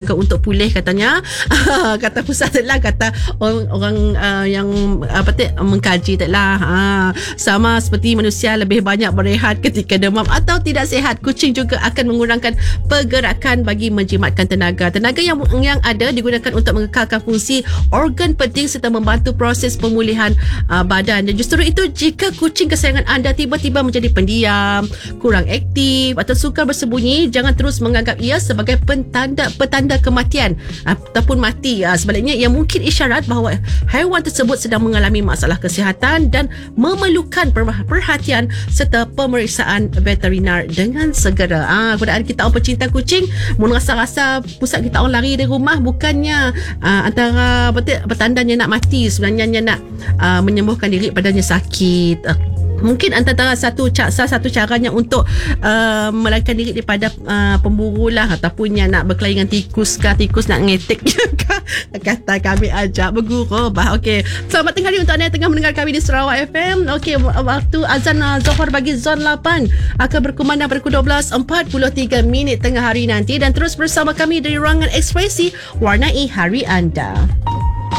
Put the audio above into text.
juga untuk pulih katanya. Kata pusat telah, kata orang yang mengkaji telah sama seperti manusia lebih banyak berehat ketika demam atau tidak sihat, kucing juga akan mengurangkan pergerakan bagi menjimatkan tenaga yang ada digunakan untuk mengekalkan fungsi organ penting serta membantu proses pemulihan badan. Dan justru itu, jika kucing kesayangan anda tiba-tiba menjadi pendiam, kurang aktif atau sukar bersembunyi, jangan terus menganggap ia sebagai petanda kematian ataupun mati. Sebaliknya, ia mungkin isyarat bahawa haiwan tersebut sedang mengalami masalah kesihatan dan memerlukan perhatian serta pemeriksaan veterinar dengan segera. Kepada kita orang pecinta kucing, mun rasa-rasa pusat kita orang lari dari rumah, bukannya antara petandanya nak mati, sebenarnya nak menyembuhkan diri padanya sakit. Mungkin antara salah satu caranya untuk melarikan diri daripada pemburu lah, ataupun yang nak berkelahi dengan tikus nak ngetik kata kami ajak bergurau. Okey, selamat tengah hari untuk anda yang tengah mendengar kami di Sarawak FM. Okey, waktu azan Zohor bagi zon 8 akan berkumandang pada pukul 12.43 tengah hari nanti, dan terus bersama kami dari Ruangan Ekspresi, warnai hari anda.